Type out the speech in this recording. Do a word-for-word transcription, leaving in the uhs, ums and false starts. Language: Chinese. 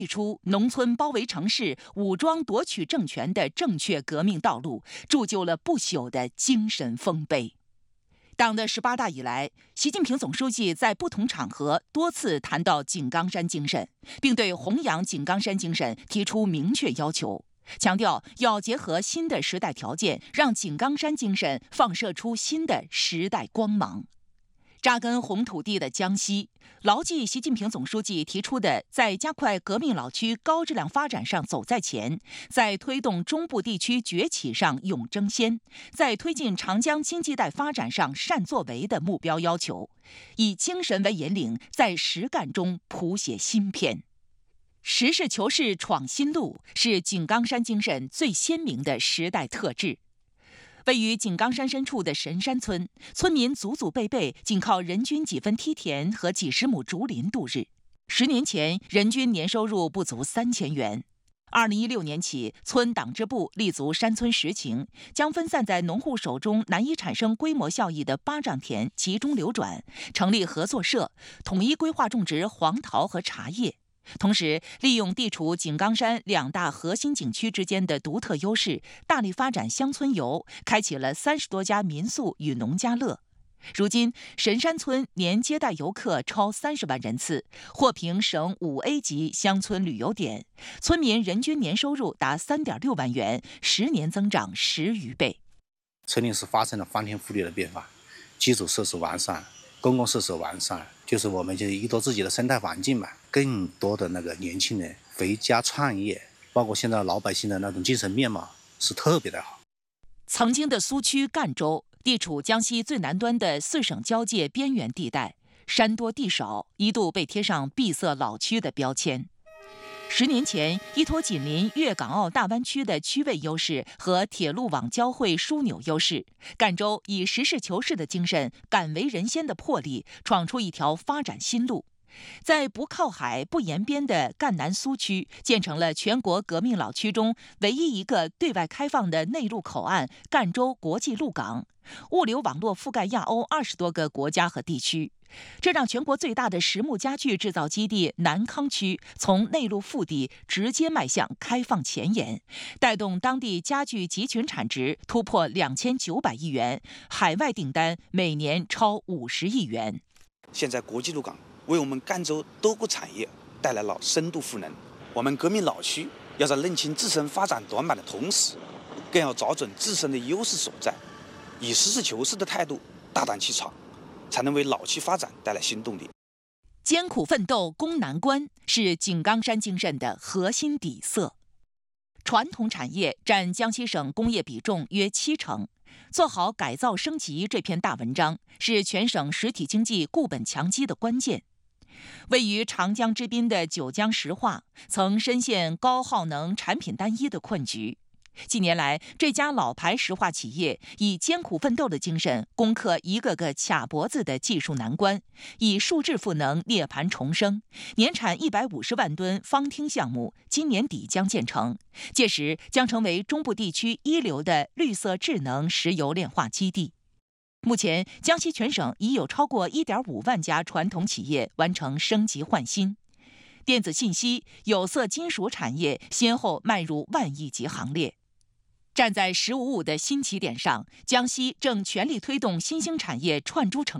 提出农村包围城市、武装夺取政权的正确革命道路，铸就了不朽的精神丰碑。党的十八大以来，习近平总书记在不同场合多次谈到井冈山精神，并对弘扬井冈山精神提出明确要求，强调要结合新的时代条件，让井冈山精神放射出新的时代光芒。扎根红土地的江西，牢记习近平总书记提出的在加快革命老区高质量发展上走在前，在推动中部地区崛起上勇争先，在推进长江经济带发展上善作为的目标要求，以精神为引领，在实干中谱写新篇。实事求是闯新路是井冈山精神最鲜明的时代特质。位于井冈山深处的神山村，村民祖祖辈辈仅靠人均几分梯田和几十亩竹林度日。十年前，人均年收入不足三千元。二零一六年起，村党支部立足山村实情，将分散在农户手中难以产生规模效益的巴掌田集中流转，成立合作社，统一规划种植黄桃和茶叶。同时，利用地处井冈山两大核心景区之间的独特优势，大力发展乡村游，开启了三十多家民宿与农家乐。如今，神山村年接待游客超三十万人次，获评省五 A 级乡村旅游点，村民人均年收入达三点六万元，十年增长十余倍。 村里是发生了翻天覆地的变化，基础设施完善，公共设施完善，就是我们就依托自己的生态环境嘛，更多的那个年轻人回家创业，包括现在老百姓的那种精神面貌是特别的好。 曾经的苏区赣州地处江西最南端的四省交界边缘地带，山多地少，一度被贴上闭塞老区的标签。十年前，依托紧邻粤港澳大湾区的区位优势和铁路网交汇枢纽优势，赣州以实事求是的精神、敢为人先的魄力，闯出一条发展新路。在不靠海、不沿边的赣南苏区，建成了全国革命老区中唯一一个对外开放的内陆口岸——赣州国际陆港，物流网络覆盖亚欧二十多个国家和地区。这让全国最大的实木家具制造基地南康区从内陆腹地直接迈向开放前沿，带动当地家具集群产值突破两千九百亿元，海外订单每年超五十亿元。 现在国际陆港为我们赣州多个产业带来了深度赋能。我们革命老区要在认清自身发展短板的同时，更要找准自身的优势所在，以实事求是的态度大胆起闯，才能为老区发展带来新动力。 艰苦奋斗攻难关是井冈山精神的核心底色。传统产业占江西省工业比重约七成。做好改造升级这篇大文章，是全省实体经济固本强基的关键。位于长江之滨的九江石化，曾深陷高耗能、产品单一的困局。近年来，这家老牌石化企业以艰苦奋斗的精神，攻克一个个卡脖子的技术难关，以数字赋能涅槃重生，年产一百五十万吨方汀项目，今年底将建成，届时将成为中部地区一流的绿色智能石油炼化基地。目前，江西全省已有超过 一点五万家传统企业完成升级换新，电子信息、有色金属产业先后迈入万亿级行列。站在“十五五”的新起点上，江西正全力推动新兴产业串珠成